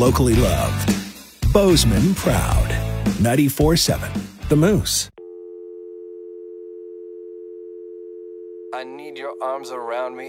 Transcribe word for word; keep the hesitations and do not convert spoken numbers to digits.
locally loved. Bozeman proud. ninety-four seven The Moose. I need your arms around me